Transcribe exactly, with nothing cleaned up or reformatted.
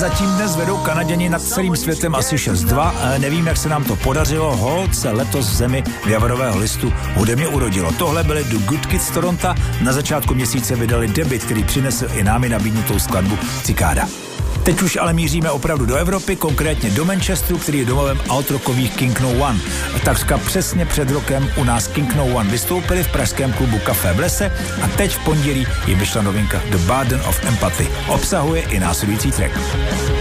Zatím dnes vedou Kanaděni nad celým světem asi šest dva. Nevím, jak se nám to podařilo, holt se letos v zemi javorového listu hudebně urodilo. Tohle byly The Good Kids Toronto. Na začátku měsíce vydali debut, který přinesl i námi nabídnutou skladbu Cikáda. Teď už ale míříme opravdu do Evropy, konkrétně do Manchesteru, který je domovem altrockových King No One. Takřka přesně před rokem u nás King No One vystoupili v pražském klubu Café v Lese a teď v pondělí jim vyšla novinka The Burden of Empathy. Obsahuje i následující track.